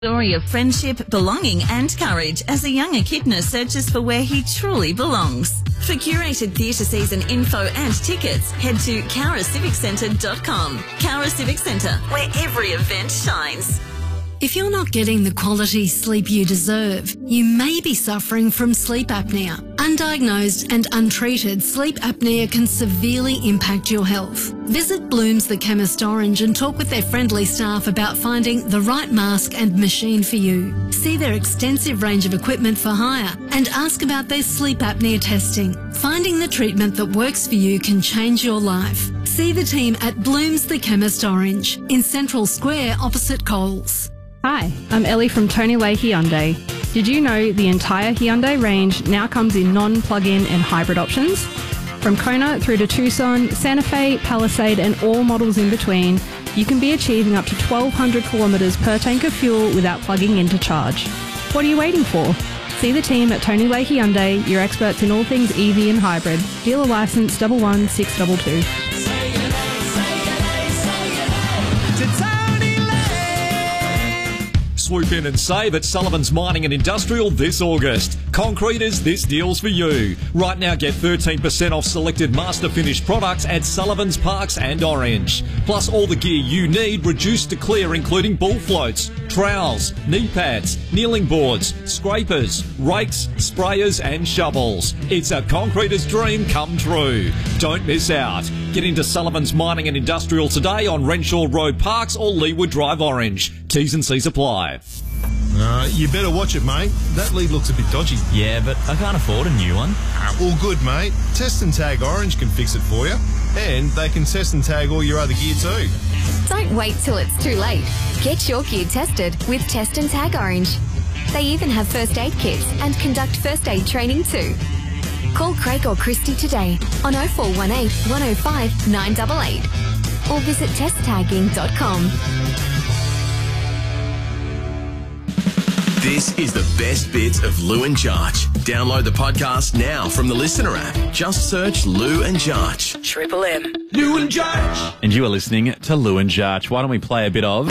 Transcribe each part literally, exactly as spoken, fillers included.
Story of friendship, belonging and courage as a young echidna searches for where he truly belongs. For curated theatre season info and tickets, head to cowra civic centre dot com. Cowra Civic Centre, where every event shines. If you're not getting the quality sleep you deserve, you may be suffering from sleep apnea. Undiagnosed and untreated sleep apnea can severely impact your health. Visit Bloom's The Chemist Orange and talk with their friendly staff about finding the right mask and machine for you. See their extensive range of equipment for hire and ask about their sleep apnea testing. Finding the treatment that works for you can change your life. See the team at Bloom's The Chemist Orange in Central Square opposite Coles. Hi, I'm Ellie from Tony Leigh Hyundai. Did you know the entire Hyundai range now comes in non-plug-in and hybrid options? From Kona through to Tucson, Santa Fe, Palisade and all models in between, you can be achieving up to twelve hundred kilometres per tank of fuel without plugging in to charge. What are you waiting for? See the team at Tony Leigh Hyundai, your experts in all things E V and hybrid. Dealer licence double one six two two. Swoop in and save at Sullivan's Mining and Industrial this August. Concreters, this deal's for you. Right now get thirteen percent off selected master finished products at Sullivan's Parks and Orange. Plus all the gear you need reduced to clear, including bull floats, trowels, knee pads, kneeling boards, scrapers, rakes, sprayers and shovels. It's a concreter's dream come true. Don't miss out. Get into Sullivan's Mining and Industrial today on Renshaw Road Parks or Leeward Drive Orange. T's and C's apply. Uh, you better watch it, mate. That lead looks a bit dodgy. Yeah, but I can't afford a new one. All good, mate. Test and Tag Orange can fix it for you. And they can test and tag all your other gear too. Don't wait till it's too late. Get your gear tested with Test and Tag Orange. They even have first aid kits and conduct first aid training too. Call Craig or Christy today on oh four one eight, one oh five, nine eight eight or visit test tagging dot com. This is the best bits of Lou and Jarch. Download the podcast now from the Listener app. Just search Lou and Jarch. Triple M. Lou and Jarch. And you are listening to Lou and Jarch. Why don't we play a bit of...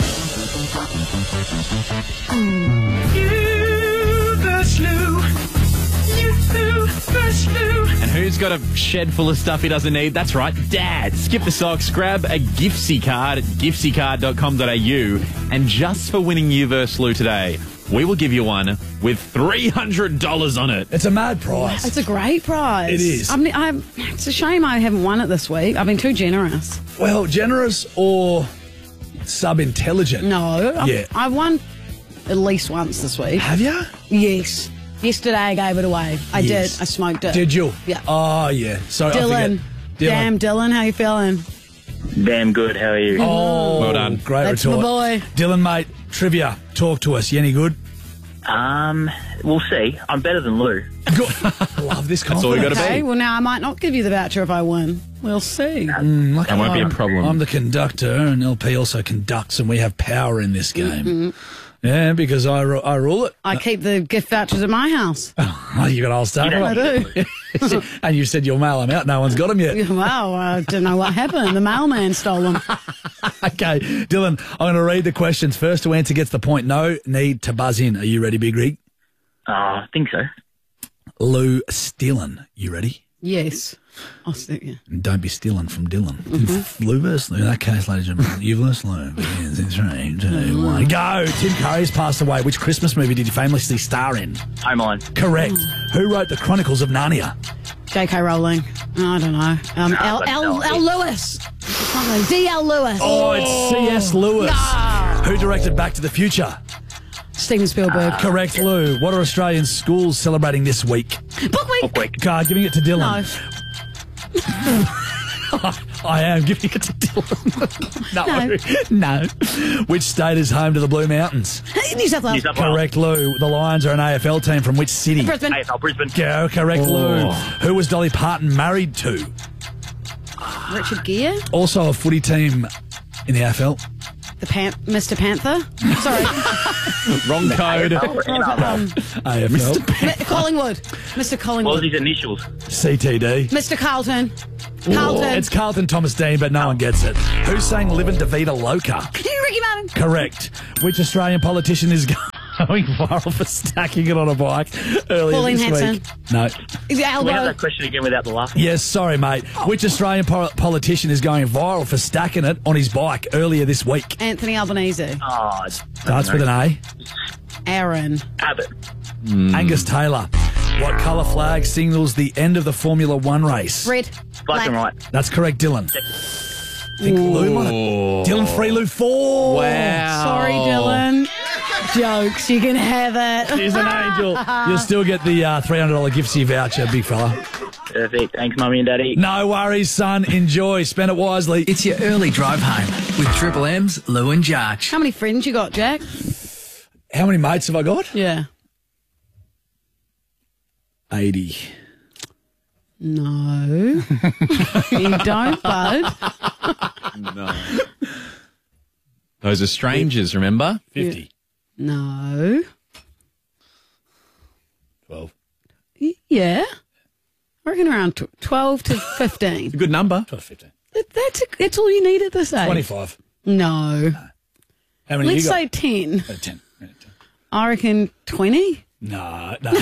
And who's got a shed full of stuff he doesn't need? That's right, Dad. Skip the socks, grab a Giftsy card at giftsy card dot com dot a u, and just for winning you versus Lou today, we will give you one with three hundred dollars on it. It's a mad prize. It's a great prize. It is. I'm, I'm, it's a shame I haven't won it this week. I've been too generous. Well, generous or sub-intelligent? No. I've, Yeah. I've won at least once this week. Have you? Yes. Yesterday I gave it away. I Yes. did. I smoked it. Did you? Yeah. Oh, yeah. Sorry, I Dylan. forget. Damn, Dylan, how you feeling? Damn good. How are you? Oh, Well done. Great That's retort. my boy. Dylan, mate, trivia. Talk to us. You any good? Um, we'll see. I'm better than Lou. Good. Love this confidence. That's all you got to Okay, be. well now I might not give you the voucher if I win. We'll see. Mm, like That won't be a I'm- problem. I'm the conductor, and L P also conducts, and we have power in this game. Mm-hmm. Yeah, because I, ru- I rule it. I keep the gift vouchers at my house. Oh, you got a whole stack I of do. them. And you said you'll mail them out. No one's got them yet. Well, I don't know what happened. The mailman stole them. Okay, Dylan, I'm going to read the questions. First to answer gets the point. No need to buzz in. Are you ready, Big Rig? Uh, I think so. Lou stealing. You ready? Yes. I'll still, yeah. And don't be stealing from Dylan. Mm-hmm. Lou versus Lou. In that case, ladies and gentlemen, you've versus Lou. Begins in three, two, one. Go! Tim Curry has passed away. Which Christmas movie did he famously star in? Home Alone. Correct. Who wrote the Chronicles of Narnia? J K Rowling. I don't know. Um, No, L, that's L, not L it. Lewis. D L Lewis. Oh, it's C S Lewis. Who directed Back to the Future? Steven Spielberg. Correct, Lou. What are Australian schools celebrating this week? Book week. Book week. God, giving it to Dylan. No. I am giving it to Dylan. no. No. Which state is home to the Blue Mountains? New South Wales. New South Wales. Correct, Lou. The Lions are an A F L team from which city? Brisbane. A F L Brisbane. Go, correct, Oh. Lou. Who was Dolly Parton married to? Richard Gere. Also a footy team in the A F L. The Pan- Mister Panther. Sorry. Wrong code. um, A F L. Mi- Collingwood. Mister What was Collingwood. his initials? C T D. Mister Carlton. Carlton. It's Carlton Thomas Dean, but no one gets it. Who sang Livin' Davida Loca? Ricky Martin. Correct. Which Australian politician is going viral for stacking it on a bike earlier Pauline this Hanson. week? No. Is it Can we have Albo? that question again without the laugh? Yes, sorry, mate. Which Australian po- politician is going viral for stacking it on his bike earlier this week? Anthony Albanese. Oh, it's Starts with an A. Aaron. Abbott. Angus Taylor. What colour flag signals the end of the Formula One race? Red. Black and white. That's correct, Dylan. I think Lou might have. Dylan three, Lou four. Wow. Sorry, Dylan. Jokes. You can have it. She's an angel. You'll still get the uh, three hundred dollars Giftsy voucher, big fella. Perfect. Thanks, Mummy and Daddy. No worries, son. Enjoy. Spend it wisely. It's your early drive home with Triple M's Lou and Jarch. How many friends you got, Jack? How many mates have I got? Yeah. eighty. No. You don't, bud. No. Those are strangers, remember? fifty. No. twelve. Y- Yeah. I reckon around tw- twelve to fifteen. It's a good number. twelve, fifteen. That- That's, a, that's all you need at this age. twenty-five. No. How many Let's you got? say ten. Uh, ten. Yeah, ten. I reckon twenty. No, no.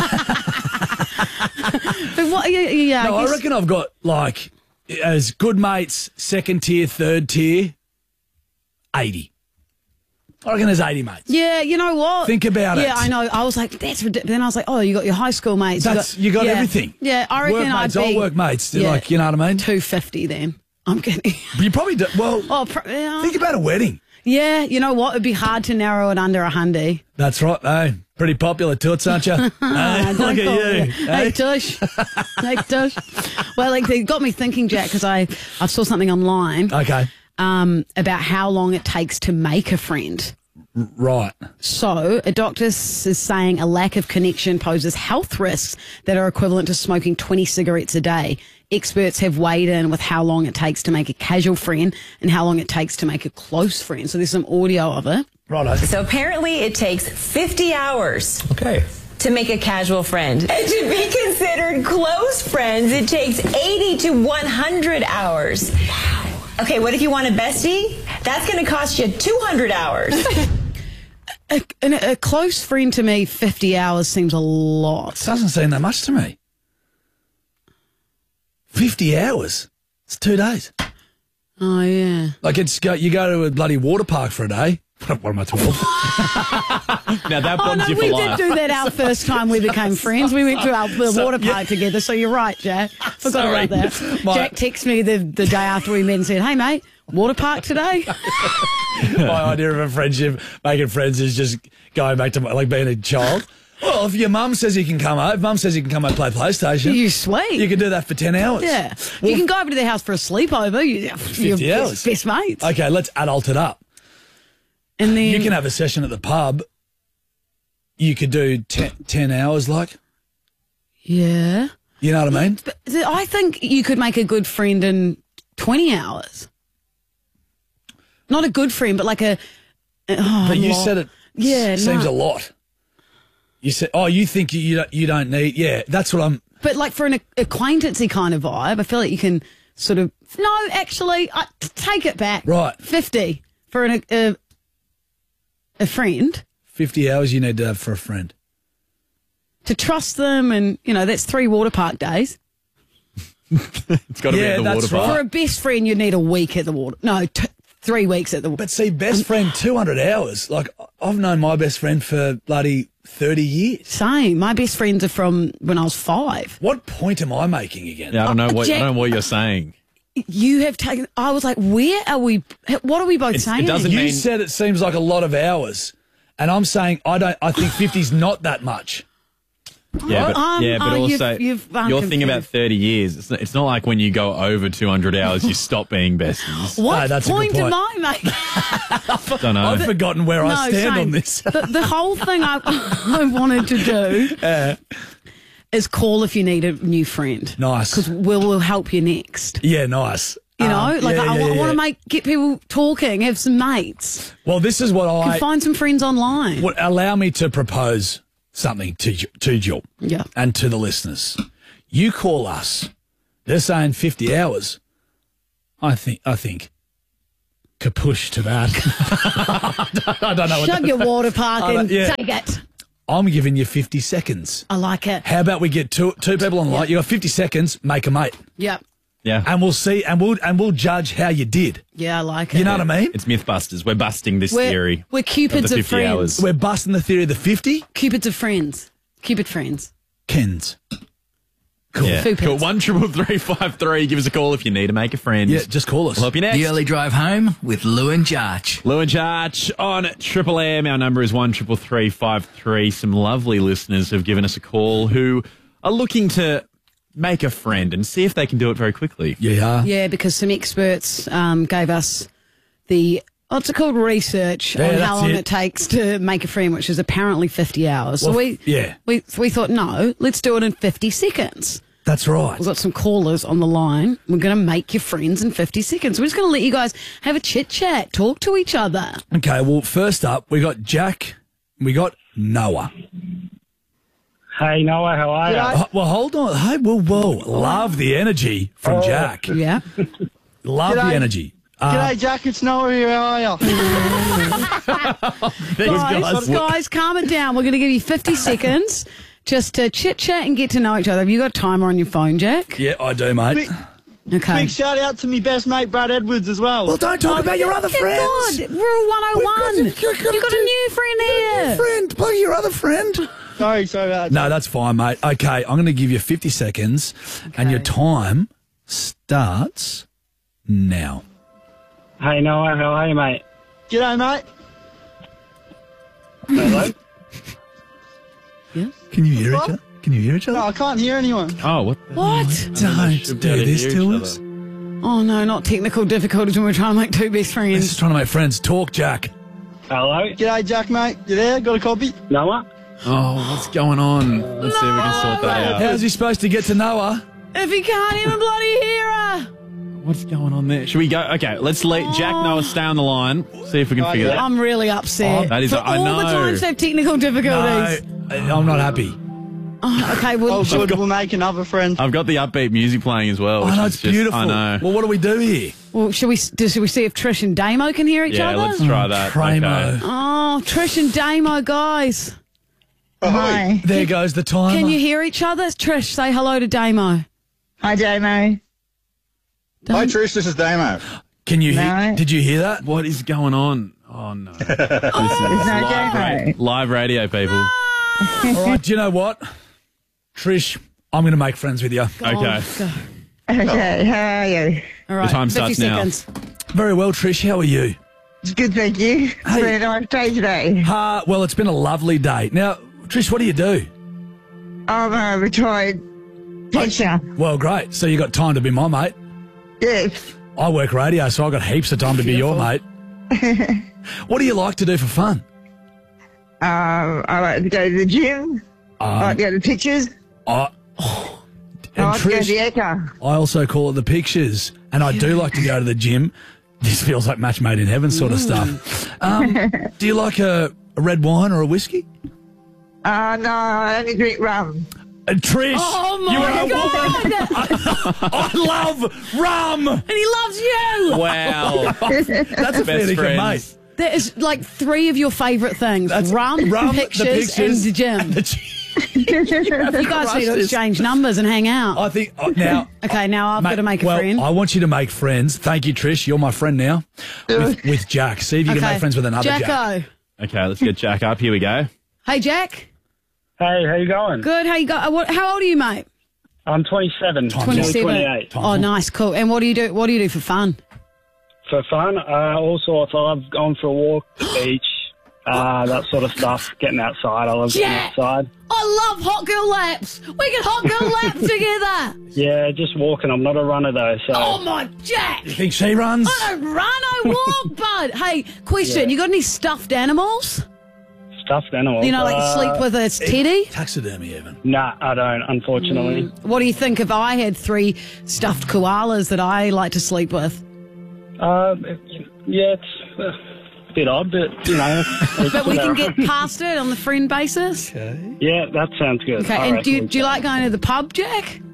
But what? Yeah, yeah. no, I, guess- reckon I've got, like, as good mates, second tier, third tier, eighty. I reckon there's eighty mates. Yeah, you know what? Think about it. Yeah, I know. I was like, that's ridiculous. Then I was like, oh, you got your high school mates. That's, you got yeah. everything. Yeah, I reckon work I'd mates, be old work mates. yeah, Like, you know what I mean? two fifty then. I'm kidding. You probably do. Well, Oh, pr- yeah. think about a wedding. Yeah, you know what? It'd be hard to narrow it under a hundy. That's right. Hey, pretty popular toots, aren't you? Hey, Don't look at call you. me- Hey, Hey. Tush. Hey, Tush. Well, like, they got me thinking, Jack, because I, I saw something online Okay. um, about how long it takes to make a friend. Right. So, a doctor s- is saying a lack of connection poses health risks that are equivalent to smoking twenty cigarettes a day. Experts have weighed in with how long it takes to make a casual friend and how long it takes to make a close friend. So, there's some audio of it. Righto. So apparently it takes fifty hours Okay. to make a casual friend. And to be considered close friends, it takes eighty to one hundred hours. Wow. Okay, what if you want a bestie? That's going to cost you two hundred hours. A, a, a close friend to me, fifty hours seems a lot. Doesn't seem that much to me. fifty hours. It's two days. Oh, yeah. Like, it's go, you go to a bloody water park for a day. What am I, twelve? Now that Oh, bonds no, you for we life. did do that our first time we became friends. We went to our the So, water yeah. park together, so you're right, Jack. Forgot Sorry. about that. My- Jack texted me the, the day after we met and said, hey, mate, water park today? My idea of a friendship, making friends, is just going back to like being a child. Well, if your mum says you can come over, if mum says you can come over and play PlayStation, You sweet. you can do that for ten hours. Yeah. Well, you can go over to their house for a sleepover. You, fifty you're hours. Best, best mates. Okay, let's adult it up. And then You can have a session at the pub. You could do ten, ten hours, like, Yeah. you know what I mean? But th- I think you could make a good friend in twenty hours. Not a good friend, but like a. Oh, But you lot. said it Yeah, seems no. a lot. You said, oh, you think you, you, don't, you don't need, yeah, that's what I'm, But like for an acquaintancy kind of vibe, I feel like you can sort of. No, actually, I, take it back. Right. fifty for an, a, a friend. fifty hours you need to have for a friend. To trust them, and, you know, that's three water park days. It's got to Yeah, be at the that's water park. right. For a best friend, you need a week at the water. No, t- three weeks at the water. But see, best friend, two hundred hours. Like, I've known my best friend for bloody thirty years. Same. My best friends are from when I was five. What point am I making again? Yeah, I don't know Uh, what Jack- I don't know what you're saying. You have taken. I was like, where are we? What are we both It's- it saying? doesn't You mean- said it seems like a lot of hours. And I'm saying I don't. I think fifty's not that much. Yeah, but, Um, yeah, but oh, you've- also you've, um, your thing about confused. thirty years. It's not, it's not like when you go over two hundred hours, you stop being besties. What No, that's a good point, point. am I making? Don't know. I've forgotten where I No, stand same. on this. the, the whole thing I, I wanted to do is call if you need a new friend. Nice. Because we'll, we'll help you next. Yeah, nice. You know, Um, like yeah, I, yeah, want yeah. to make get people talking, have some mates, Well, this is what I can find some friends online. would allow me to propose something to you- to Jill Yeah. and to the listeners. You call us They're saying fifty hours. I think, I think, kapush to that. I don't know. Shove what your water park I don't- and yeah. take it. I'm giving you fifty seconds. I like it. How about we get two two people on the line? You got fifty seconds. Make a mate. Yep. Yeah. And we'll see, and we'll and we'll judge how you did. Yeah, I like it. You know what I mean? It's Mythbusters. We're busting this We're- theory. we're Cupids of, the of fifty friends. hours. We're busting the theory of the fifty. Cupids of friends. Cupid friends. Kens. Cool. Yeah. Cupids. Cool. One triple three five three. Give us a call if you need to make a friend. Yeah, just call us. We'll help you next. The early drive home with Lou and Jarch. Lou and Jarch on Triple M. Our number is one triple three five three. Some lovely listeners have given us a call who are looking to make a friend and see if they can do it very quickly. Yeah. Yeah, because some experts um, gave us the, what's it called, research Yeah, on that's how long it. it. takes to make a friend, which is apparently fifty hours. so Well, we, yeah. we we thought, no, let's do it in fifty seconds. That's right. We've got some callers on the line. We're going to make your friends in fifty seconds. We're just going to let you guys have a chit chat, talk to each other. Okay, well, first up, we got Jack, we got Noah. Hey, Noah, how are you? Oh, well, hold on. Hey, whoa, whoa. Love the energy from Oh. Jack. Yeah. Love G'day. the energy. Uh, G'day, Jack. It's Noah here. How are you? Guys, guys, calm it down. We're going to give you fifty seconds just to chit chat and get to know each other. Have you got a timer on your phone, Jack? Yeah, I do, mate. Quick, Okay. quick shout out to me best mate, Brad Edwards, as well. Well, don't talk about your other Good friends. God, Rule one oh one. We've got- You've you've got got to a do- new friend here. Friend, plug your other friend. Sorry, sorry about that. No, that's fine, mate. Okay, I'm going to give you fifty seconds, and your time starts now. Hey, Noah, how are you, mate? G'day, mate. Hello? Can you hear each other? Can you hear each other? No, I can't hear anyone. Oh, what? What? Don't do this to us. Oh, no, not technical difficulties when we're trying to make two best This is friends. trying to make friends. Talk, Jack. Hello? G'day, Jack, mate. You there? Got a copy? Noah? Oh, what's going on? Let's see if we can sort that out. How's he supposed to get to Noah? If he can't even bloody hear her. What's going on there? Should we go? Okay, let's let Jack Noah stay on the line. See if we can Oh, figure yeah. that out. I'm really upset. Oh, that is- For I all the know. times they have technical No, difficulties. I'm not happy. Oh, okay, well, Oh, good. We'll make another friend. I've got the upbeat music playing as well. Oh, which no, is it's just- beautiful. I know. Well, what do we do here? well should we should we see if Trish and Damo can hear each Yeah, other? let's try that. Primo. Okay. Oh, Trish and Damo, guys. Hi. There goes the timer. Can you hear each other? Trish, say hello to Damo. Hi, Damo. Don't- Trish, this is Damo. Can you hear? No. Did you hear that? What is going on? Oh, no. This is There's no live, Damo. ra- live radio, people. All right. Do you know what, Trish? I'm going to make friends with you. Go on, Okay. go. Okay, how are you? All right, The time fifty starts now. seconds. Very well, Trish. How are you? It's good, thank you. It's been a nice day today. Uh, well, it's been a lovely day. Now, Trish, what do you do? I'm a retired teacher. Well, great. So you got time to be my mate. Yes. I work radio, so I got heaps of time to be your mate. What do you like to do for fun? Um, I like to go to the gym. I like to go to pictures. I, I and like to go to the Trish, Echo. I also call it the pictures, and I do like to go to the gym. This feels like match made in heaven sort of stuff. Um, do you like a, a red wine or a whiskey? Uh, no, I only drink rum. And Trish, Oh my you are a God! woman. I love rum. And he loves you. Wow. That's a fairly good mate. friends. That is like three of your favourite things: That's rum, rum, the pictures, pictures, and the gym. and the gym. You guys need to exchange numbers and hang out. I think uh, now. Okay, now I've Mate, got to make a well, friend. I want you to make friends. Thank you, Trish. You're my friend now. With, with Jack. See if you can Okay. make friends with another Jack. Jacko. Okay, let's get Jack up. Here we go. Hey, Jack. Hey, how you going? Good. How you go? uh, What, how old are you, mate? I'm twenty-seven. Twenty-seven. twenty-eight. Oh, nice, cool. And what do you do? What do you do for fun? For fun, uh, all sorts. I love going for a walk, the beach, uh, that sort of stuff. Getting outside. I love getting Yeah. outside. I love hot girl laps. We can hot girl lap together. Yeah, just walking. I'm not a runner though, so. Oh my Jack! You think she runs? I don't run, I walk, bud. Hey, question: Yeah. You got any stuffed animals? Stuffed animals. You know, like uh, sleep with a teddy. Taxidermy, even. Nah, I don't. Unfortunately. What do you think if I had three stuffed koalas that I like to sleep with? Uh, yeah, it's uh, a bit odd, but you know. it's, But we uh, can get past it on the friend basis. Yeah, that sounds good. Okay, I and do you, reckon. do you like going to the pub, Jack?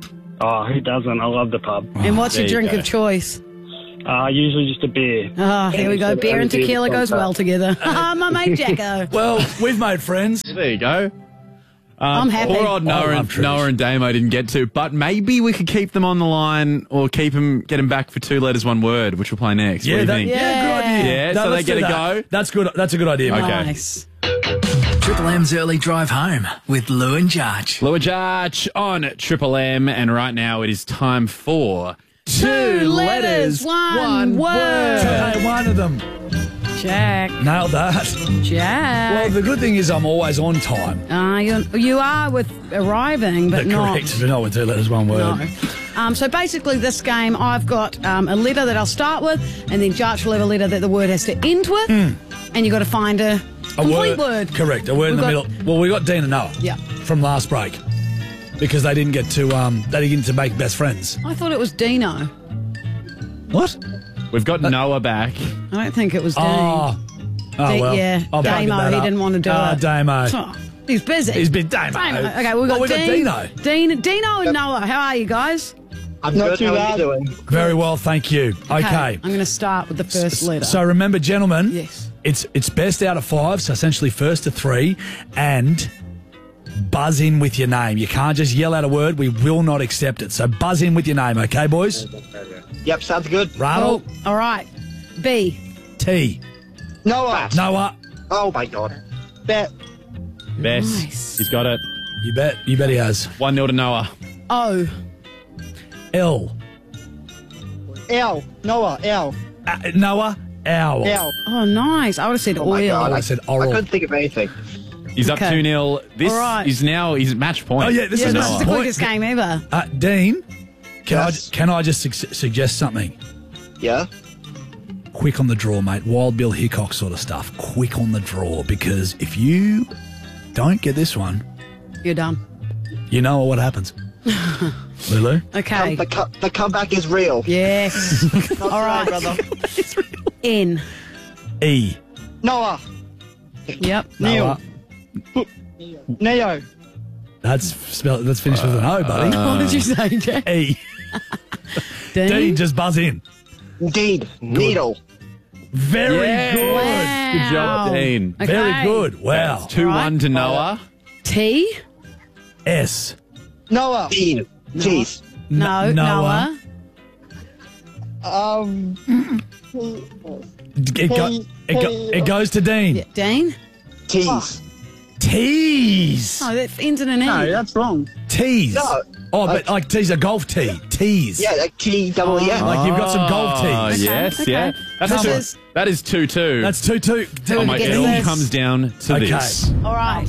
Oh, who doesn't? I love the pub. And what's There your you drink go. of choice? Uh, usually just a beer. Oh, here we go. Beer and tequila goes well together. Ah, my mate Jacko. Well, we've made friends. There you go. Um, I'm happy. Poor old I Noah love and, Trish. Noah and Damo didn't get to, but maybe we could keep them on the line or keep them, get them back for two letters, one word, which we'll play next. Yeah, what do you that, think? yeah, good idea. Yeah, No, so they let's get do a that. go. That's good. That's a good idea. mate. Okay. Nice. Triple M's early drive home with Lou and Jarch. Lou and Jarch on Triple M, and right now it is time for Two letters, one word. Hey, one of them. Jack. Nailed that. Jack. Well, the good thing is I'm always on time. Uh, you, you are with arriving, but not. Correct. But not with two letters, one word. No. Um, so basically, this game, I've got um, a letter that I'll start with, and then Jarch will have a letter that the word has to end with, and you've got to find a, A complete word. Correct. A word in We've the got- middle. Well, we got Dean and Noah. Yeah. From last break. Because they didn't get to um they didn't get to make best friends. I thought it was Dino. What? We've got Noah back. I don't think it was Dean. Oh. Oh, D- well. yeah, I'll fucking Damo, that he up. didn't want to do Ah, it. Damo. Oh, he's busy. He's been Damo. Damo. Okay, we've got, Oh, we got Dean, Dino. Dean, Dino and Noah. How are you guys? I'm Not good. too How are bad. you doing? Very well, thank you. Okay. I'm going to start with the first letter. So remember, gentlemen, Yes. it's it's best out of five, so essentially first to three, and buzz in with your name. You can't just yell out a word. We will not accept it. So buzz in with your name, okay, boys? Yep, sounds good. Rattle. Oh, all right. B. T. Noah. Noah. Oh my god. Bet. Bess. Nice. He's got it. You bet. You bet he has. one nil to Noah. O. L. L. Noah. L. Uh, Noah. Owl. L. Oh, nice. I would have said Oh my oil. god. I said I oral. couldn't think of anything. He's up Okay. two nil. This All right. is now his match point. Oh, yeah, this Yeah, is this Noah. is the Point. quickest game ever. Uh, Dean, can Yes. I can I just su- suggest something? Yeah? Quick on the draw, mate. Wild Bill Hickok sort of stuff. Quick on the draw, because if you don't get this one, You're done. you know what happens. Lulu? Okay. The, co- the comeback is real. Yes. Not All right. brother. N. E. Noah. Yep. Noah. Neo. That's spelled. That's finished with an O, buddy. What did you say, Jack? E. Dean. D. Just buzz in. Indeed. Needle. Very Yeah. good. Wow. Good job, Dean. Okay. Very good. Wow. two one to Noah. T. S. Noah. Dean. Teeth. No. N- Noah. Um. It, go, it, go, it goes to Dean. Yeah. Dean. Teeth. Tease. Oh, that ends in an E. No, that's wrong. Tease. No. Oh, but like tease a golf tee. Tease. Yeah, like T double E N. Like you've got some golf Oh, tees. yes, okay. yeah. That's This two, is- that is two two. That's two two. oh my, get it all this. comes down to Okay. this. All right.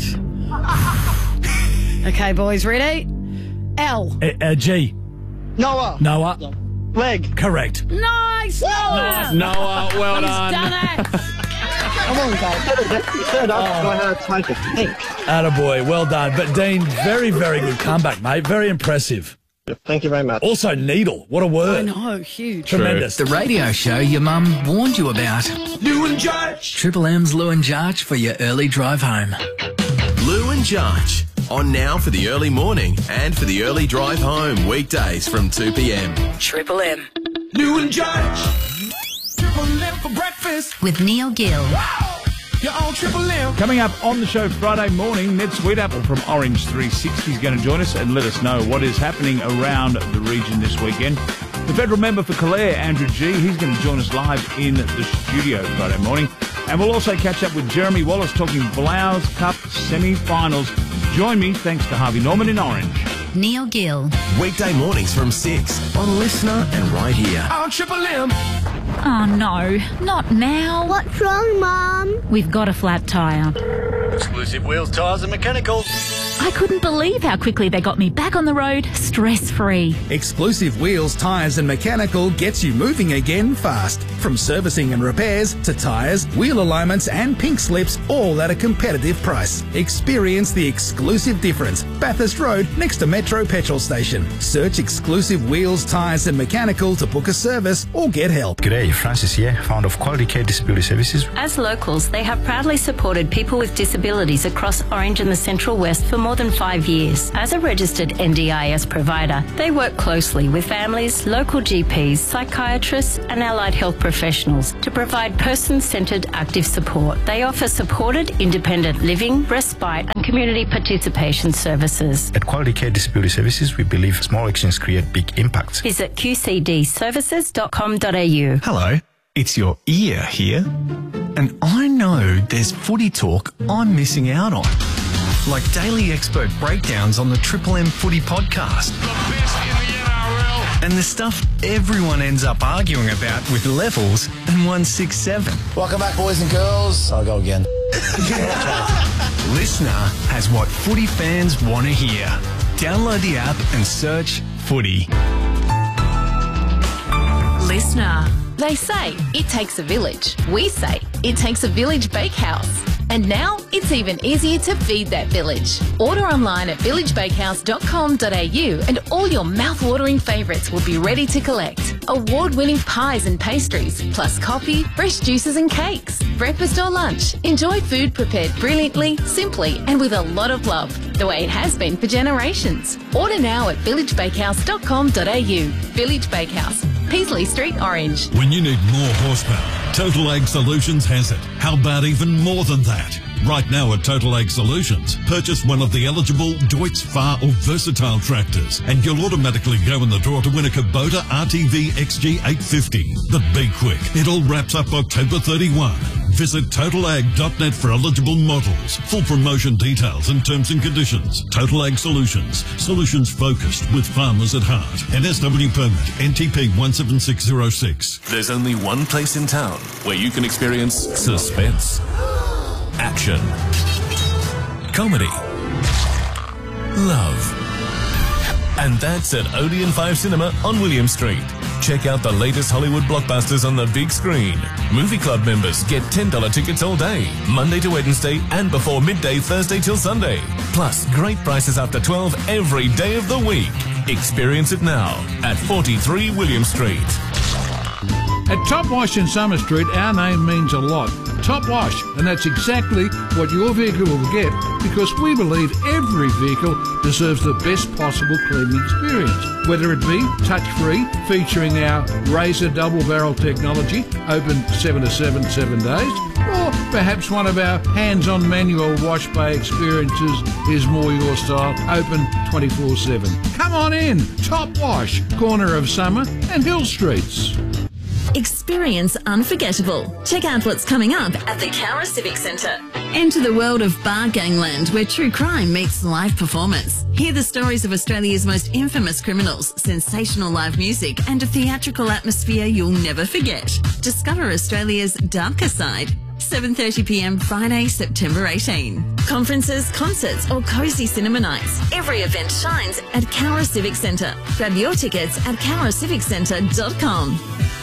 Okay, boys, ready? L. Uh, uh, G. Noah. Noah. Leg. Correct. Nice, Noah. Noah, well He's done. done it. Come on, guys. You said up, so I had time to think. Attaboy. Well done. But Dean, very, very good comeback, mate. Very impressive. Thank you very much. Also, needle. What a I word. know, huge. Tremendous. The radio show your mum warned you about. Lou and Jarch. Triple M's Lou and Jarch for your early drive home. Lou and Jarch. On now for the early morning and for the early drive home. Weekdays from two p.m. Triple M. Lou and Jarch. With Neil Gill. Coming up on the show Friday morning, Ned Sweetapple from Orange three sixty is going to join us and let us know what is happening around the region this weekend. The federal member for Calare, Andrew G, he's going to join us live in the studio Friday morning. And we'll also catch up with Jeremy Wallace talking Blouse Cup semi-finals. Join me, thanks to Harvey Norman in Orange. Neil Gill. Weekday mornings from six on Listener and right here. On Triple M. Oh no, not now. What's wrong, Mum? We've got a flat tyre. Exclusive Wheels, Tyres and Mechanicals. I couldn't believe how quickly they got me back on the road, stress-free. Exclusive Wheels, Tyres and Mechanical gets you moving again fast. From servicing and repairs to tyres, wheel alignments and pink slips, all at a competitive price. Experience the exclusive difference. Bathurst Road next to Metro Petrol Station. Search Exclusive Wheels, Tyres and Mechanical to book a service or get help. G'day, Francis here, founder of Quality Care Disability Services. As locals, they have proudly supported people with disabilities across Orange and the Central West for more more than five years. As a registered N D I S provider, they work closely with families, local G Ps, psychiatrists and allied health professionals to provide person-centred active support. They offer supported independent living, respite and community participation services. At Quality Care Disability Services, we believe small actions create big impacts. Visit q c d services dot com dot a u. Hello, it's your ear here. And I know there's footy talk I'm missing out on. Like daily expert breakdowns on the Triple M Footy podcast. The best in the N R L. And the stuff everyone ends up arguing about with Levels and one six seven. Welcome back, boys and girls. I'll go again. Listener has what footy fans want to hear. Download the app and search Footy. Listener. They say it takes a village. We say it takes a village bakehouse. And now it's even easier to feed that village. Order online at village bakehouse dot com dot a u and all your mouth-watering favourites will be ready to collect. Award-winning pies and pastries, plus coffee, fresh juices and cakes. Breakfast or lunch. Enjoy food prepared brilliantly, simply and with a lot of love, the way it has been for generations. Order now at village bakehouse dot com dot a u. Village Bakehouse, Peasley Street, Orange. When you need more horsepower, Total Ag Solutions has it. How about even more than that? Right now at Total Ag Solutions, purchase one of the eligible Deutz, Far or Versatile tractors and you'll automatically go in the draw to win a Kubota R T V X G eight fifty. But be quick, it all wraps up October thirty-first. Visit total ag dot net for eligible models. Full promotion details and terms and conditions. Total Ag Solutions. Solutions focused with farmers at heart. N S W permit N T P one seven six zero six. There's only one place in town where you can experience suspense, action, comedy, love. And that's at Odeon five Cinema on William Street. Check out the latest Hollywood blockbusters on the big screen. Movie Club members get ten dollars tickets all day, Monday to Wednesday and before midday Thursday till Sunday. Plus, great prices after twelve every day of the week. Experience it now at forty-three William Street. At Top Wash in Summer Street, our name means a lot. Top Wash, and that's exactly what your vehicle will get because we believe every vehicle deserves the best possible cleaning experience. Whether it be touch-free, featuring our Razor double-barrel technology, open seven to seven, seven days, or perhaps one of our hands-on manual wash bay experiences is more your style, open twenty-four seven. Come on in, Top Wash, corner of Summer and Hill Streets. Experience unforgettable. Check out what's coming up at the Cowra Civic Centre. Enter the world of bar gangland where true crime meets live performance. Hear the stories of Australia's most infamous criminals, sensational live music and a theatrical atmosphere you'll never forget. Discover Australia's darker side. seven thirty p m Friday, September eighteenth. Conferences, concerts or cosy cinema nights. Every event shines at Cowra Civic Centre. Grab your tickets at cowra civic centre dot com.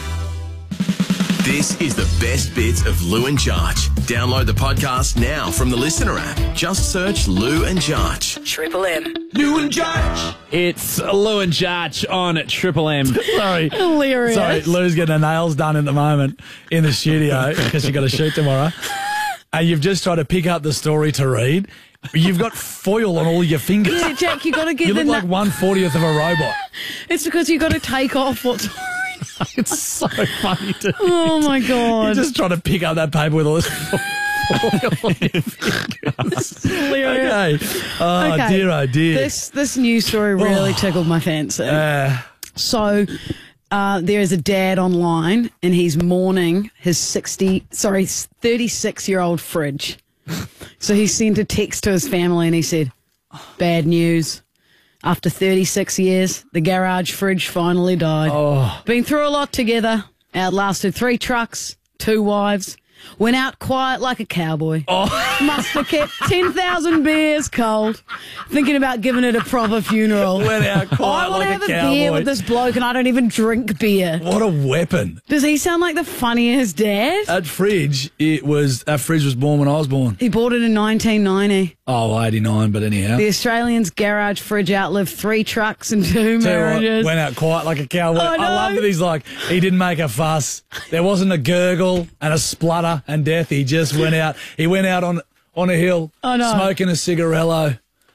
This is the best bits of Lou and Jarch. Download the podcast now from the Listener app. Just search Lou and Jarch. Triple M. Lou and Jarch. It's Lou and Jarch on Triple M. Sorry. Hilarious. Sorry, Lou's getting her nails done at the moment in the studio because she's got a shoot tomorrow. And you've just tried to pick up the story to read. You've got foil on all your fingers. Yeah, Jack, you got to get You the look like na- one fortieth of a robot. It's because you got to take off what's. It's so funny to Oh my god! You're just trying to pick up that paper with all this foil on your fingers. Hilarious. Okay. Oh Okay. dear, oh dear. This this news story really Oh. tickled my fancy. Uh, so uh, there is a dad online, and he's mourning his sixty, sorry, thirty-six year old fridge. So he sent a text to his family, and he said, "Bad news. After thirty-six years, the garage fridge finally died. Oh. Been through a lot together, outlasted three trucks, two wives, went out quiet like a cowboy. Oh. Must have kept ten thousand beers cold, thinking about giving it a proper funeral. Went out quiet I want like to a have a cowboy. beer with this bloke, and I don't even drink beer. What a weapon. Does he sound like the funniest dad? That fridge, it was, that fridge was born when I was born. He bought it in nineteen ninety. Oh, eighty-nine, but anyhow. The Australian's garage fridge outlived three trucks and two Tell you what, marriages. went out quiet like a cowboy. I know. I love that he's like, he didn't make a fuss. There wasn't a gurgle and a splutter and death. He just went out. He went out on, on a hill, I know. smoking a cigarello,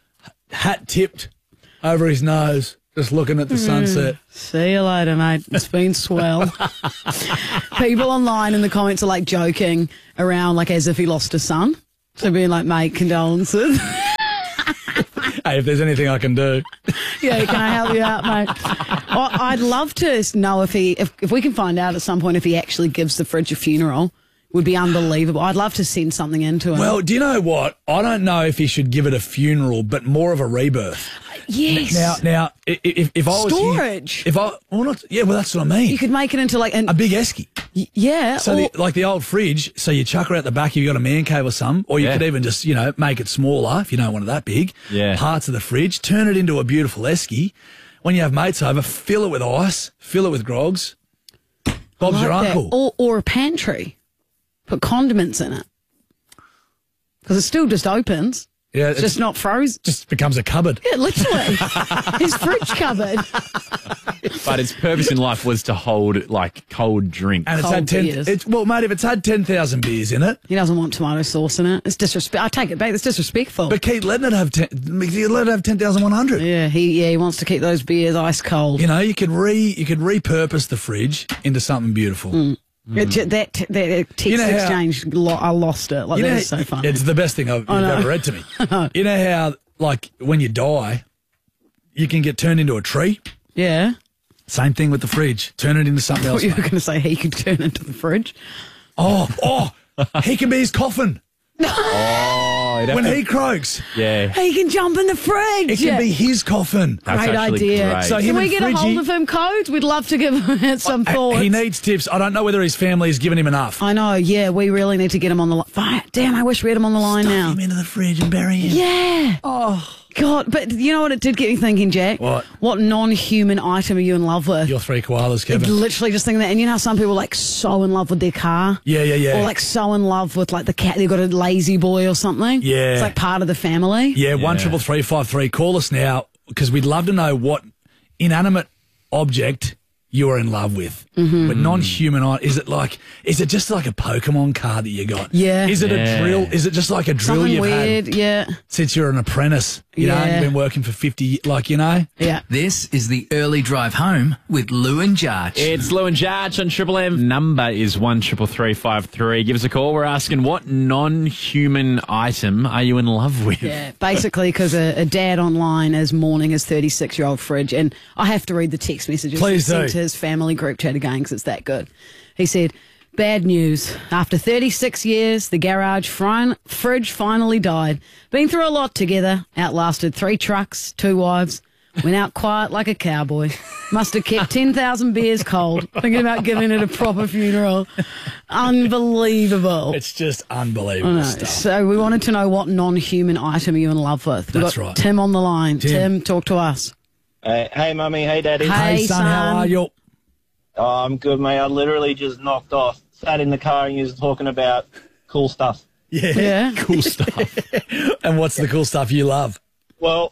hat tipped over his nose, just looking at the sunset. See you later, mate. It's been swell. People online in the comments are like joking around, like as if he lost a son. So being like, mate, condolences. Hey, if there's anything I can do. Yeah, can I help you out, mate? Well, I'd love to know if he, if, if we can find out at some point if he actually gives the fridge a funeral. Would be unbelievable. I'd love to send something into him. Well, do you know what? I don't know if he should give it a funeral, but more of a rebirth. Yes. Now, now, if, if I was storage, here, if I, well, not, yeah, well, that's what I mean. You could make it into like an, a big esky. Y- yeah. So, or, the, like the old fridge. So you chuck her out the back. If you've got a man cave or something, or you Yeah. could even just, you know, make it smaller if you don't want it that big. Yeah. Parts of the fridge, turn it into a beautiful esky. When you have mates over, fill it with ice, fill it with grogs. Bob's like your that. uncle. Or, or a pantry. Put condiments in it. Because it still just opens. Yeah, It's just not frozen. Just becomes a cupboard. Yeah, literally. His fridge cupboard. But its purpose in life was to hold like cold drinks. And it's Cold had ten. beers. It's, well, mate, if it's had ten thousand beers in it, He doesn't want tomato sauce in it. It's disrespect. I take it back. It's disrespectful. but keep letting it have ten. Let it have ten thousand one hundred. yeah, he yeah he wants to keep those beers ice cold. You know, you could re you could repurpose the fridge into something beautiful. Mm. It ju- that that text You know how- exchange, lo- I lost it. Like You that know, is so funny. It's the best thing I've, you've I know. ever read to me. You know how, like, when you die, you can get turned into a tree? Yeah. Same thing with the fridge. Turn it into something I else. thought you were mate. going to say he could turn into the fridge. Oh, oh, he can be his coffin. Oh, it'd have When to- he croaks, yeah. He can jump in the fridge. it can be his coffin. That's Great actually idea. great. So Can him we and get a Fridgie- hold of him, Codes? We'd love to give him some Uh, thoughts. He needs tips. I don't know whether his family has given him enough. I know, yeah, we really need to get him on the line. Damn, I wish we had him on the line Stuff now. him into the fridge and bury him. Yeah. Oh, God, but you know what it did get me thinking, Jack? What? What non-human item are you in love with? your three koalas, It's Kevin. literally just thinking that. And you know how some people are like so in love with their car? Yeah, yeah, yeah. Or like so in love with like the cat, they've got a lazy boy or something? Yeah. It's like part of the family? Yeah, one triple three five three. Call us now because we'd love to know what inanimate object you are in love with. Mm-hmm. But non-human, i- is it like? Is it just like a Pokemon card that you got? Yeah. Is it Yeah. a drill? Is it just like a drill Something you've weird, had yeah. since you're an apprentice? You know, Yeah. you've been working for fifty. ye- Like you know. Yeah. This is the early drive home with Lou and Jarch. It's Lou and Jarch on Triple M. Number is one triple three five three. Give us a call. We're asking what non-human item are you in love with? Yeah, basically because a, a dad online is mourning his thirty-six-year-old fridge, and I have to read the text messages Please he sent do. to his family group chat again because it's that good. He said, bad news. After thirty-six years, the garage frin- fridge finally died. Been through a lot together, outlasted three trucks, two wives, went out quiet like a cowboy. Must have kept ten thousand beers cold, thinking about giving it a proper funeral. Unbelievable. It's just I unbelievable know. stuff. So we wanted to know what non-human item are you in love with. We've That's got right. Tim on the line. Tim. Tim, talk to us. Hey, hey, mummy. Hey, daddy. Hey, Hey, son, how son. are you? Oh, I'm good, mate. I literally just knocked off. Sat in the car and you was talking about cool stuff. Yeah. Yeah. Cool stuff. And what's the cool stuff you love? Well,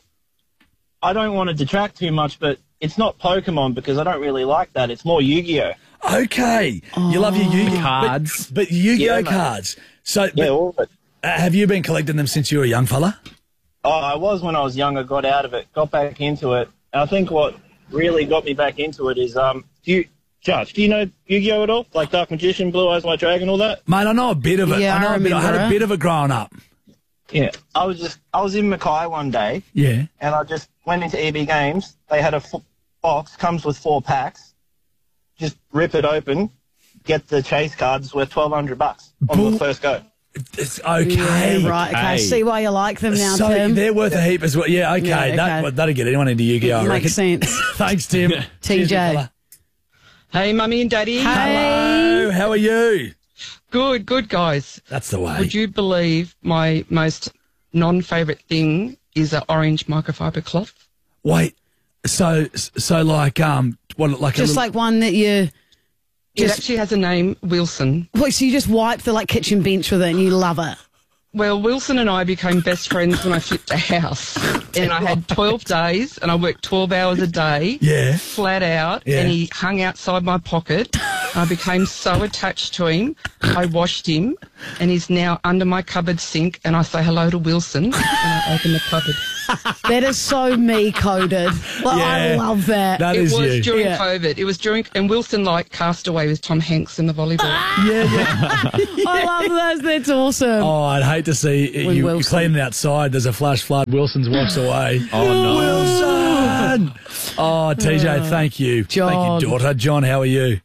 I don't want to detract too much, but it's not Pokemon because I don't really like that. It's more Yu-Gi-Oh. Okay. You love your Yu-Gi-Oh Cards. But, but Yu-Gi-Oh Yeah, mate. cards. So, Yeah, but, all of it. uh, have you been collecting them since you were a young fella? Oh, I was when I was younger, got out of it, got back into it. And I think what really got me back into it is, um, do you, Judge, do you know Yu-Gi-Oh at all? Like Dark Magician, Blue Eyes White Dragon, all that? Mate, I know a bit of it. Yeah, I know I a bit. I had remember a it. bit of it growing up. Yeah. I was just, I was in Mackay one day, Yeah. and I just went into E B Games. They had a f- box, comes with four packs. Just rip it open, get the chase cards worth twelve hundred bucks on Bull- the first go. It's okay. Yeah, right. Okay. I Hey. see why you like them now, So Tim. they're worth a heap as well. Yeah, okay. Yeah, okay. That, that'll get anyone into Yu-Gi-Oh, I reckon. Makes sense. Thanks, Tim. T Cheers, J. fella. Hey, mummy and daddy. Hello, how are you? Good, good, guys. That's the way. Would you believe my most non-favourite thing is an orange microfiber cloth? Wait, so so like um what like Just a like one that you It just. actually has a name, Wilson. Wait, so you just wipe the like kitchen bench with it and you love it? Well, Wilson and I became best friends when I flipped a house. And I had twelve days and I worked twelve hours a day. Yeah. Flat out. Yeah. And he hung outside my pocket I became so attached to him, I washed him, and he's now under my cupboard sink, and I say hello to Wilson when I open the cupboard. That is so me coded. Like, I Yeah. love that. That it is was you. during Yeah. COVID. It was during, and Wilson like cast away with Tom Hanks in the volleyball. Yeah, yeah. I love those. That's awesome. Oh, I'd hate to see it, With you Wilson. cleaning outside. There's a flash flood. Wilson's walks away. Oh, no. Wilson! Oh, T J, thank you. John. Thank you, daughter. John, how are you?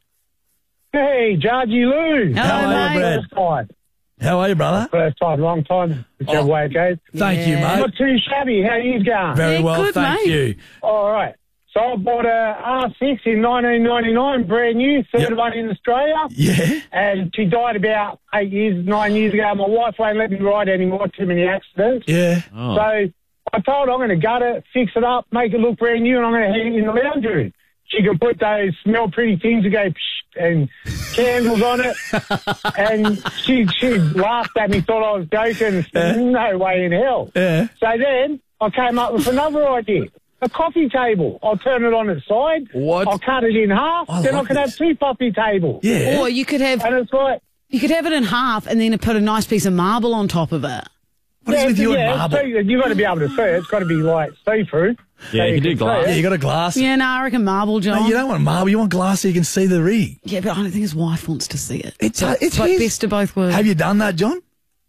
Hey, Jargy Lou. Hello, How are you, mate. Brad? First time. How are you, brother? First time, long time, whichever Oh. way it goes. Thank you, Yeah. mate. Not too shabby. How you going? Very Yeah, well, good, thank mate. you. All right. So I bought a R six in nineteen ninety-nine, brand new, third Yep. one in Australia. Yeah? And she died about eight years, nine years ago. My wife won't let me ride anymore, too many accidents. Yeah. Oh. So I told her I'm going to gut it, fix it up, make it look brand new, and I'm going to hang it in the lounge room. She can put those smell pretty things that go psh, and candles on it. And she she laughed at me, thought I was joking. Yeah. No way in hell. Yeah. So then I came up with another idea. A coffee table. I'll turn it on its side. What? I'll cut it in half. I then like I can this. have two coffee tables. Yeah. Or you could have And it's like... you could have it in half and then put a nice piece of marble on top of it. What is yeah, with you yeah, and marble? so you've got to be able to see it. It's got to be like see-through. Yeah, so you can do see glass. Yeah, it. you got a glass. Yeah, no, I reckon marble, John. No, you don't want marble. You want glass so you can see the rig. Yeah, but I don't think his wife wants to see it. It's, So uh, it's like his. best of both worlds. Have you done that, John?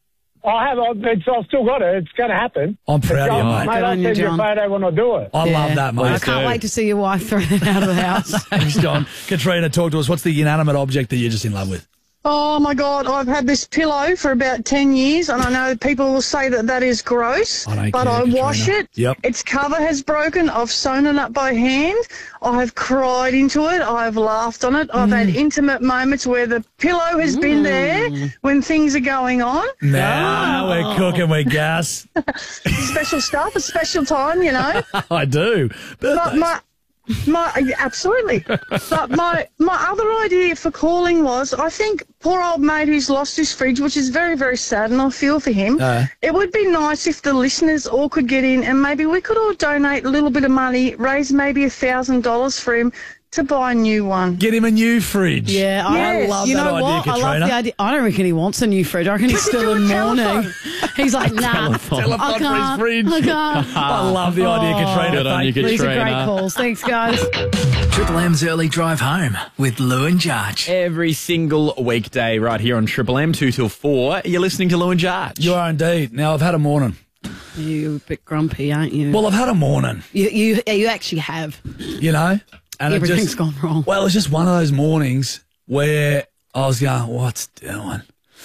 I have. I've, it's, I've still got it. It's going to happen. I'm proud of you, I'll- mate. Mate, Good I'll on you, send you a John. photo when I do it. I Yeah. love that, mate. I can't do. wait to see your wife throw it out of the house. Thanks, John. Katrina, talk to us. What's the inanimate object that you're just in love with? Oh my God, I've had this pillow for about ten years and I know people will say that that is gross, I don't but care, I Katrina. wash it. Yep. Its cover has broken. I've sewn it up by hand. I have cried into it. I've laughed on it. I've Mm. had intimate moments where the pillow has been there when things are going on. Now we're cooking with gas. Special stuff, a special time, you know. I do. But Birthdays. my, my, yeah, absolutely. But my, my other idea for calling was, I think poor old mate who's lost his fridge, which is very, very sad, and I feel for him. Uh. It would be nice if the listeners all could get in, and maybe we could all donate a little bit of money, raise maybe a thousand dollars for him to buy a new one. Get him a new fridge. Yeah, I Yes. love you that know idea, what? I Katrina. love the idea. I don't reckon he wants a new fridge. I reckon he's We could still do in a mourning. telephone. He's like, nah, Telephone I for his can't. fridge. I can't. I love the idea, Oh. Katrina. Good on you, Thank These are great Katrina. calls. Thanks, guys. Triple M's Early Drive Home with Lou and Jarge. Every single weekday right here on Triple M, two till four, you're listening to Lou and Jarge. You are indeed. Now, I've had a morning. You're a bit grumpy, aren't you? Well, I've had a morning, you, you, you actually have. you know? And it Everything's just, gone wrong. Well, it's just one of those mornings where I was going, what's doing?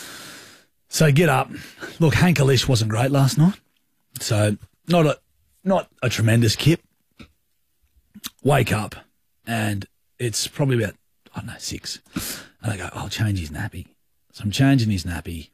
So get up. Look, Hank Alish wasn't great last night. So not a not a tremendous kip. Wake up and it's probably about, I don't know, six. And I go, I'll change his nappy. So I'm changing his nappy.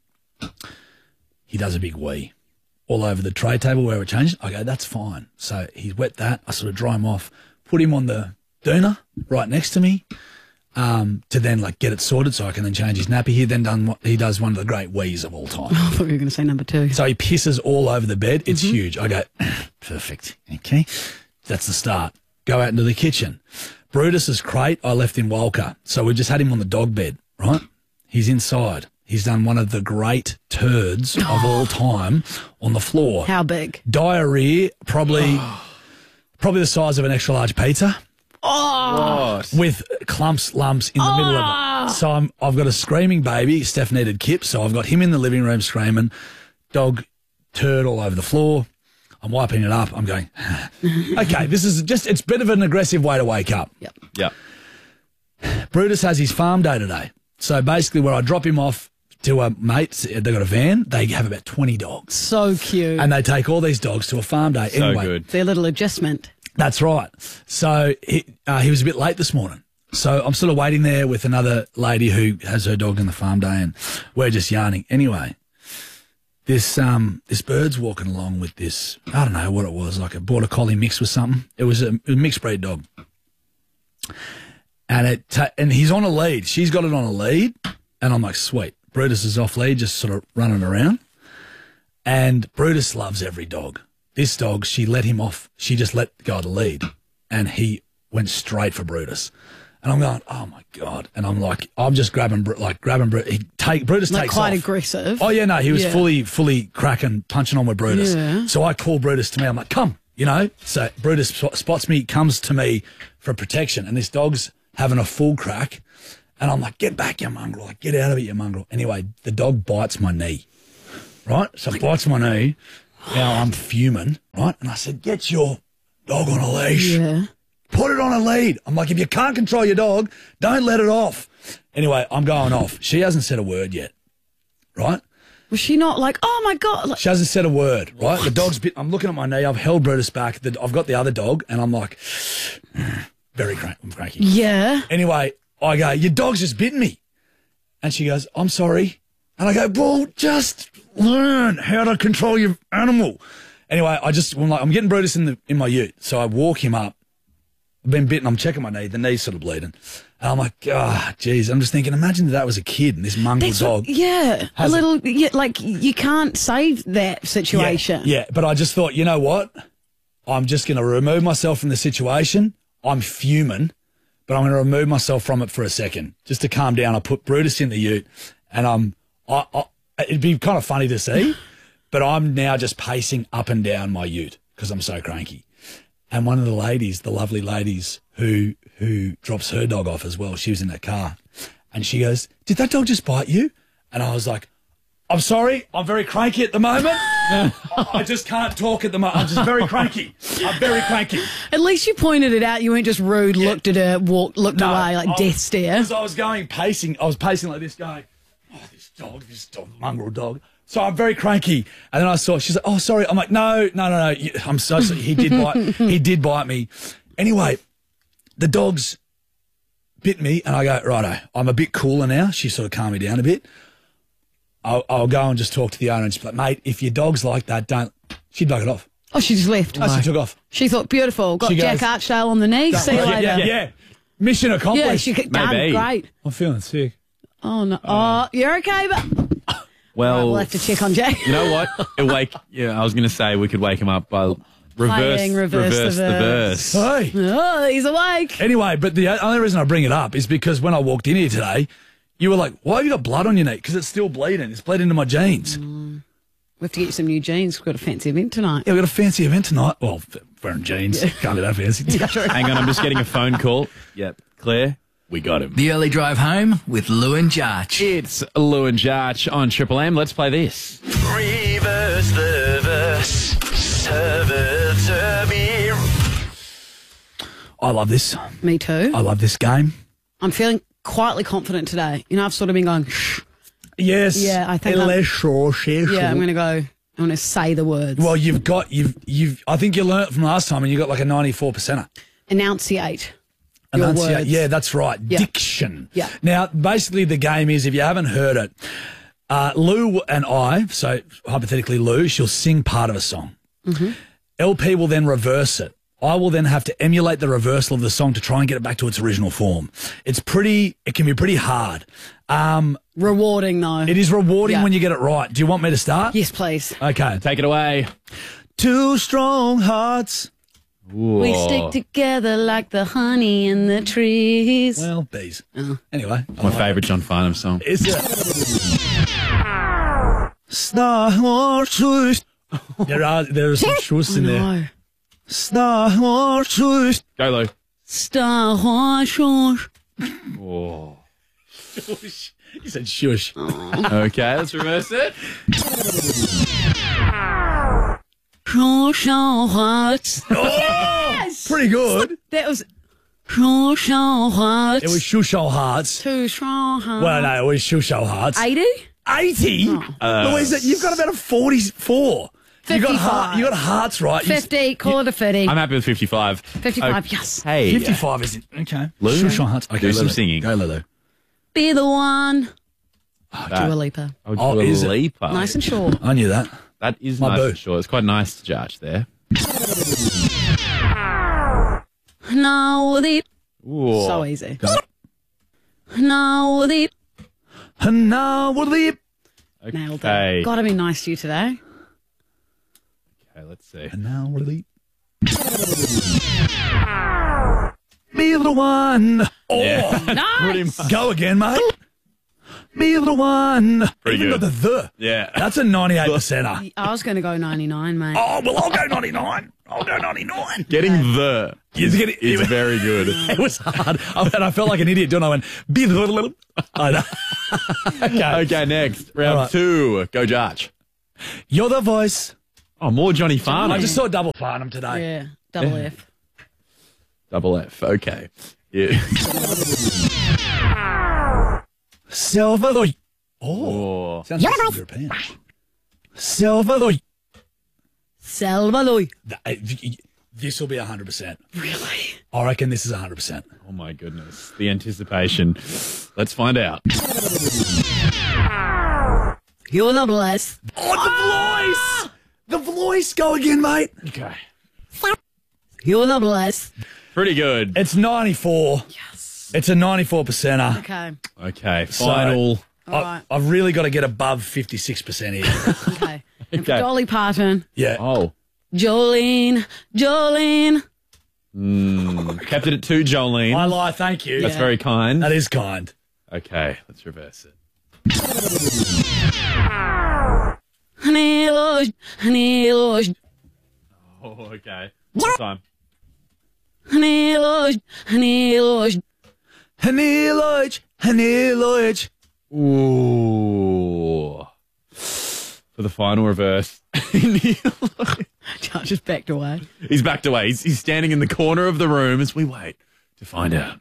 He does a big wee all over the tray table where we're changing. I go, that's fine. So he's wet that. I sort of dry him off, put him on the doona right next to me um, to then like get it sorted so I can then change his nappy. He then done what he does one of the great wees of all time. I thought you were going to say number two. So he pisses all over the bed. It's huge. I go, perfect. Okay. That's the start. Go out into the kitchen. Brutus's crate, I left in Walker. So we just had him on the dog bed, right? He's inside. He's done one of the great turds of all time on the floor. How big? Diarrhea, probably, probably the size of an extra large pizza. Oh, With clumps, lumps in the middle of it. So I'm, I've got a screaming baby. Steph needed Kip, so I've got him in the living room screaming. Dog turd all over the floor. I'm wiping it up. I'm going, okay, this is just, it's a bit of an aggressive way to wake up. Yep. Yep. Brutus has his farm day today. So basically where I drop him off to a mate, they've got a van, they have about twenty dogs. So cute. And they take all these dogs to a farm day. So anyway, good. Their little adjustment. That's right. So he, uh, he was a bit late this morning. So I'm sort of waiting there with another lady who has her dog in the farm day and we're just yarning. Anyway, this um this bird's walking along with this, I don't know what it was, like a border collie mixed with something. It was a, a mixed breed dog. And it ta- and he's on a lead. She's got it on a lead. And I'm like, sweet. Brutus is off lead, just sort of running around. And Brutus loves every dog. This dog, she let him off. She just let go of the lead. And he went straight for Brutus. And I'm going, oh my God. And I'm like, I'm just grabbing, Bru- like grabbing, Bru- he take, Brutus Like takes quite off. aggressive. Oh yeah, no, he was Yeah. fully, fully cracking, punching on with Brutus. Yeah. So I call Brutus to me. I'm like, come, you know. So Brutus sp- spots me, comes to me for protection, and this dog's having a full crack. And I'm like, get back, you mongrel. Like, get out of it, you mongrel. Anyway, the dog bites my knee, right? So it bites my knee. Now I'm fuming, right? And I said, get your dog on a leash. Yeah. Put it on a lead. I'm like, if you can't control your dog, don't let it off. Anyway, I'm going off. She hasn't said a word yet, right? Was she not like, oh my God? Like, She hasn't said a word, right? The dog's bit, I'm looking at my knee. I've held Brutus back. The, I've got the other dog, and I'm like, very crank, I'm cranky. yeah. Anyway, I go, your dog's just bitten me. And she goes, I'm sorry. And I go, well, just learn how to control your animal. Anyway, I just, I'm, like, I'm getting Brutus in the in my ute. So I walk him up. I've been bitten. I'm checking my knee. The knee's sort of bleeding. And I'm like, ah, oh, geez. I'm just thinking, imagine that, that was a kid and this mongrel That's dog. what, yeah. A has little, yeah, like, you can't save that situation. Yeah, yeah, but I just thought, you know what? I'm just going to remove myself from the situation. I'm fuming, but I'm going to remove myself from it for a second just to calm down. I put Brutus in the ute, and I'm, I, I, it'd be kind of funny to see, but I'm now just pacing up and down my ute because I'm so cranky. And one of the ladies, the lovely ladies who who drops her dog off as well, she was in that car, and she goes, "Did that dog just bite you?" And I was like, I'm sorry, I'm very cranky at the moment. I just can't talk at the moment. I'm just very cranky. I'm very cranky. At least you pointed it out. You weren't just rude, looked at her, walked, looked No, away, like I- death stare. Because I was going pacing, I was pacing like this, going, oh, this dog, this dog, mongrel dog. So I'm very cranky. And then I saw, she's like, oh, sorry. I'm like, no, no, no, no. You- I'm so sorry. He did bite, he did bite me. Anyway, the dog's bit me, and I go, righto, I'm a bit cooler now. She sort of calmed me down a bit. I'll, I'll go and just talk to the owner and just be like, mate, if your dog's like that, don't. She'd bug it off. Oh, she just left. Oh, she took off. She thought, beautiful, got She Jack goes- Archdale on the knee, see you yeah, later. Yeah, yeah. Mission accomplished. Yeah, she could, done, Maybe. great. I'm feeling sick. Oh, no. Oh, you're okay, but Well, we'll have to check on Jack. you know what? It'll wake. Yeah, I was going to say we could wake him up by reverse, Playing reverse the the verse. Hey. Oh, he's awake. Anyway, but the only reason I bring it up is because when I walked in here today, you were like, why have you got blood on your knee? Because it's still bleeding. It's bled into my jeans. We have to get you some new jeans. We've got a fancy event tonight. Yeah, we've got a fancy event tonight. Well, f- wearing jeans. Can't be that fancy. Hang on, I'm just getting a phone call. Yep, Claire, we got him. The early drive home with Lou and Jarch. It's Lou and Jarch on Triple M. Let's play this. Reverse the verse. Server, server. I love this. Me too. I love this game. I'm feeling quietly confident today. You know, I've sort of been going, shh. Yes. Yeah, I think I'm- Less sure, share, Yeah, I'm sure. going to go, I'm going to say the words. Well, you've got, you've, you've, I think you learnt from last time and you got like a ninety-four percenter. Enunciate your Enunciate. words. Yeah, that's right. Yeah. Diction. Yeah. Now, basically, the game is, if you haven't heard it, uh, Lou and I, so hypothetically Lou, she'll sing part of a song. Mm-hmm. L P will then reverse it. I will then have to emulate the reversal of the song to try and get it back to its original form. It's pretty, it can be pretty hard. Um, Rewarding, though. It is rewarding Yeah. when you get it right. Do you want me to start? Yes, please. Okay. Take it away. Two strong hearts. We stick together like the honey in the trees. Well, bees. Anyway. My favourite John Farnham song. Is it? Star Wars Shoes. There are there are some shoes in there. No. Star Wars Shoes. Go, Lou. Star Horse. Oh. You said shush. Okay, let's reverse it. Yes! Pretty good. That was Shusho Hearts. It was Shusho Hearts. Two strong hearts. Well, no, it was Shusho Hearts. eighty? eighty? Uh, Louisa, you've got about a forty-four. You got, heart, fifty-five. you got hearts right. You- fifty, call it a fifty. I'm happy with fifty-five. fifty-five, yes. Hey. fifty-five is it? Okay. Lou, Shusho Hearts. Okay, do some Lulu. singing. Go, Lulu. Be the one. That- Dua Lipa. Oh, Oh, Dua is it? Lipa. Nice and short. I knew that. That is My nice boo. and short. It's quite nice to judge there. No, the. Ooh. So easy. No, the. And now we'll leave. Nailed Okay. it. Gotta be nice to you today. Okay, let's see. And now we'll leave. Be the one. Oh, Yeah. Nice. Go again, mate. Be the one. Pretty Even good. got the the. Yeah. That's a ninety-eight percenter. I was going to go ninety-nine, mate. Oh, well, I'll go ninety-nine. I'll go ninety-nine. Getting the He's getting- is very good. It was hard. I, and I felt like an idiot doing it. I went, be the little. I know. Okay. Okay, next. Round All right. two. Go, Jarch. You're the voice. Oh, more Johnny Farnham. I just saw double Farnham today. Yeah, double Yeah. F. Double F. Okay. Yeah. Silver. Oh. Oh. Sounds like some European. Silver. Salvador. This will be one hundred percent. Really? I reckon this is one hundred percent. Oh, my goodness. The anticipation. Let's find out. You're the blessed. Oh, the voice! The voice! Go again, mate. Okay. You're the blessed. Pretty good. It's ninety-four. Yes. It's a ninety-four percenter. Okay. Okay. So, Final. All I, right. I've really got to get above fifty-six percent here. Okay. And for Okay. Dolly Parton, Yeah. Oh. Jolene, Jolene. Mm. Kept it at two, Jolene. I lie, thank you. That's very kind. That is kind. Okay. Let's reverse it. Honey, Lord, honey, Lord, Oh, okay. One time. honey, Lord, honey, Lord. Honey Lodge, Honey Lodge. Ooh. For the final reverse. Just backed away. He's backed away. He's, he's standing in the corner of the room as we wait to find out.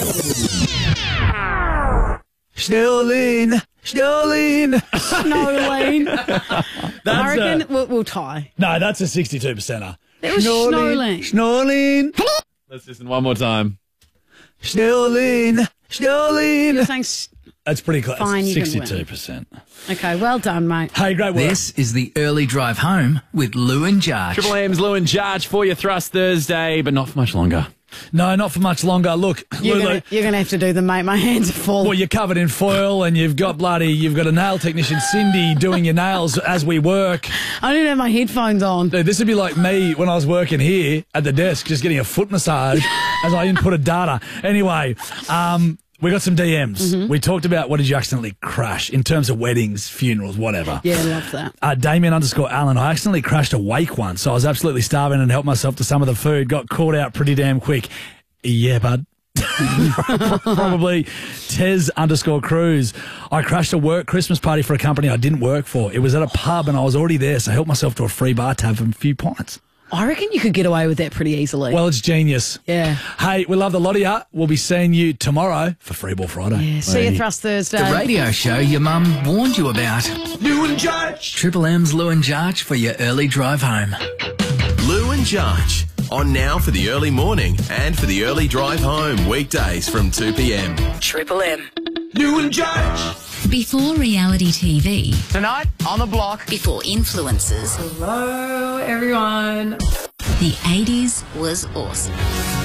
Snowlene, Snowlene. Snowlene. That's I reckon a- we'll, we'll tie. No, that's a sixty-two percenter. It was Snowlene. Snowlene. Let's listen one more time. Snowlene, Snowlene. You're saying s- That's pretty close. Fine, you can win. sixty-two percent. Okay, well done, mate. Hey, great work. This is the early drive home with Lou and Jarch. Triple M's Lou and Jarch for your thrust Thursday, but not for much longer. No, not for much longer. Look, You're Lulu. gonna, you're gonna have to do them, mate. My hands are full. Well, you're covered in foil, and you've got bloody, you've got a nail technician, Cindy, doing your nails as we work. I don't have my headphones on. Dude, this would be like me when I was working here at the desk, just getting a foot massage as I inputted data. Anyway, um, we got some D Ms. Mm-hmm. We talked about what did you accidentally crash in terms of weddings, funerals, whatever. Yeah, love that. Uh, Damien underscore Allen, I accidentally crashed a wake once, so I was absolutely starving and helped myself to some of the food. Got caught out pretty damn quick. Yeah, bud. Probably Tez underscore Cruz. I crashed a work Christmas party for a company I didn't work for. It was at a pub and I was already there, so I helped myself to a free bar tab and a few pints. I reckon you could get away with that pretty easily. Well, it's genius. Yeah. Hey, we love the lot of ya. We'll be seeing you tomorrow for Free Ball Friday. Yeah, see you Thrust Thursday. The radio show your mum warned you about. Lou and Jarch. Triple M's Lou and Jarch for your early drive home. Lou and Jarch. On now for the early morning and for the early drive home. Weekdays from two p.m. Triple M. Lou and Jarch. Before reality T V. Tonight on the block. Before influencers. Hello, everyone. The eighties was awesome.